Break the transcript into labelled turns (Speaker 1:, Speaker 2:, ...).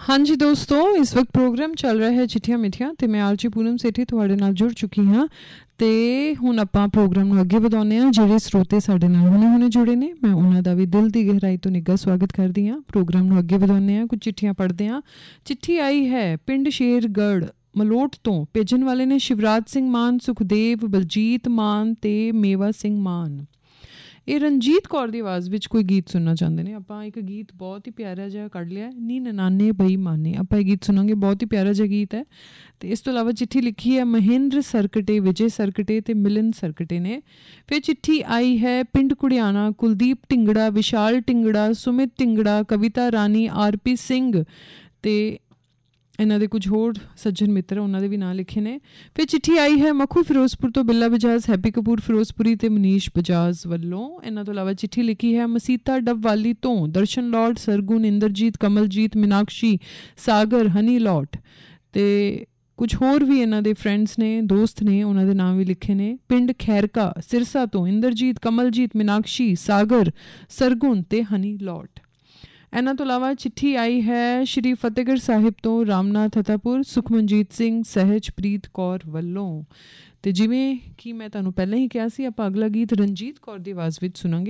Speaker 1: हाँ जी दोस्तों, इस वक्त प्रोग्राम चल रहा है चिट्ठियां मिठियां ਤੇ ਮੈਂ ਆਰਜੀ ਪੂਨਮ ਸੇਠੀ ਤੁਹਾਡੇ ਨਾਲ ਜੁੜ ਚੁੱਕੀ ਹਾਂ ਤੇ ਹੁਣ ਆਪਾਂ ਪ੍ਰੋਗਰਾਮ ਨੂੰ ਅੱਗੇ ਵਧਾਉਂਦੇ ਹਾਂ। ਜਿਹੜੇ ਸਰੋਤੇ ਸਾਡੇ ਨਾਲ ਹੁਣੇ ਜੁੜੇ ਨੇ ਮੈਂ ਉਹਨਾਂ ਦਾ ਵੀ ਦਿਲ ਦੀ ਗਹਿਰਾਈ ਤੋਂ ਨਿੱਘਾ ਸਵਾਗਤ ਕਰਦੀ ਹਾਂ। ਪ੍ਰੋਗਰਾਮ ਨੂੰ ਅੱਗੇ ਵਧਾਉਂਦੇ ਹਾਂ, ਕੁਝ ਚਿੱਠੀਆਂ ਪੜ੍ਹਦੇ ਹਾਂ। ਚਿੱਠੀ ਆਈ ਹੈ ਪਿੰਡ ਸ਼ੇਰਗੜ੍ਹ ਮਲੋਟ ਤੋਂ। ਭੇਜਣ ਵਾਲੇ ਨੇ ਸ਼ਿਵਰਾਜ ਸਿੰਘ ਮਾਨ, ਸੁਖਦੇਵ, ਬਲਜੀਤ ਮਾਨ ਤੇ ਮੇਵਾ ਸਿੰਘ ਮਾਨ। ਇਹ ਰਣਜੀਤ ਕੌਰ ਦੀ ਆਵਾਜ਼ ਵਿੱਚ ਕੋਈ ਗੀਤ ਸੁਣਨਾ ਚਾਹੁੰਦੇ ਨੇ। ਆਪਾਂ ਇੱਕ ਗੀਤ ਬਹੁਤ ਹੀ ਪਿਆਰਾ ਜਿਹਾ ਕੱਢ ਲਿਆ, ਨੀ ਨਨਾਨੇ ਬਈ ਮਾਨੇ। ਆਪਾਂ ਇਹ ਗੀਤ ਸੁਣਾਂਗੇ, ਬਹੁਤ ਹੀ ਪਿਆਰਾ ਜਿਹਾ ਗੀਤ ਹੈ। ਅਤੇ ਇਸ ਤੋਂ ਇਲਾਵਾ ਚਿੱਠੀ ਲਿਖੀ ਹੈ ਮਹਿੰਦਰ ਸਰਕਟੇ, ਵਿਜੇ ਸਰਕਟੇ ਅਤੇ ਮਿਲਨ ਸਰਕਟੇ ਨੇ। ਫਿਰ ਚਿੱਠੀ ਆਈ ਹੈ ਪਿੰਡ ਕੁੜਿਆਣਾ, ਕੁਲਦੀਪ ਢਿੰਗੜਾ, ਵਿਸ਼ਾਲ ਢਿੰਗੜਾ, ਸੁਮਿਤ ਢਿੰਗੜਾ, ਕਵਿਤਾ ਰਾਣੀ, ਆਰਪੀ ਸਿੰਘ ਅਤੇ ਇਹਨਾਂ ਦੇ ਕੁਝ ਹੋਰ ਸੱਜਣ ਮਿੱਤਰ, ਉਹਨਾਂ ਦੇ ਵੀ ਨਾਂ ਲਿਖੇ ਨੇ। ਫਿਰ ਚਿੱਠੀ ਆਈ ਹੈ ਮੱਖੂ ਫਿਰੋਜ਼ਪੁਰ ਤੋਂ, ਬਿੱਲਾ ਬਜਾਜ, ਹੈਪੀ ਕਪੂਰ ਫਿਰੋਜ਼ਪੁਰੀ ਅਤੇ ਮਨੀਸ਼ ਬਜਾਜ ਵੱਲੋਂ। ਇਹਨਾਂ ਤੋਂ ਇਲਾਵਾ ਚਿੱਠੀ ਲਿਖੀ ਹੈ ਮਸੀਤਾ ਡੱਬਵਾਲੀ ਤੋਂ, ਦਰਸ਼ਨ ਲੌਟ, ਸਰਗੁਣ, ਇੰਦਰਜੀਤ, ਕਮਲਜੀਤ, ਮੀਨਾਕਸ਼ੀ, ਸਾਗਰ, ਹਨੀ ਲੌਟ ਅਤੇ ਕੁਝ ਹੋਰ ਵੀ ਇਹਨਾਂ ਦੇ ਫਰੈਂਡਸ ਨੇ, ਦੋਸਤ ਨੇ, ਉਹਨਾਂ ਦੇ ਨਾਮ ਵੀ ਲਿਖੇ ਨੇ। ਪਿੰਡ ਖੈਰਕਾ ਸਿਰਸਾ ਤੋਂ ਇੰਦਰਜੀਤ, ਕਮਲਜੀਤ, ਮੀਨਾਕਸ਼ੀ, ਸਾਗਰ, ਸਰਗੁਣ ਅਤੇ ਹਨੀ ਲੌਟ। ਇਹਨਾਂ ਤੋਂ ਇਲਾਵਾ ਚਿੱਠੀ ਆਈ ਹੈ ਸ਼੍ਰੀ ਫਤਿਹਗੜ੍ਹ ਸਾਹਿਬ ਤੋਂ, ਰਾਮਨਾਥ ਹਤਾਪੁਰ, ਸੁਖਮਨਜੀਤ ਸਿੰਘ, ਸਹਿਜਪ੍ਰੀਤ ਕੌਰ ਵੱਲੋਂ। ਅਤੇ ਜਿਵੇਂ ਕਿ ਮੈਂ ਤੁਹਾਨੂੰ ਪਹਿਲਾਂ ਹੀ ਕਿਹਾ ਸੀ, ਆਪਾਂ ਅਗਲਾ ਗੀਤ ਰਣਜੀਤ ਕੌਰ ਦੀ ਆਵਾਜ਼ ਵਿੱਚ ਸੁਣਾਂਗੇ।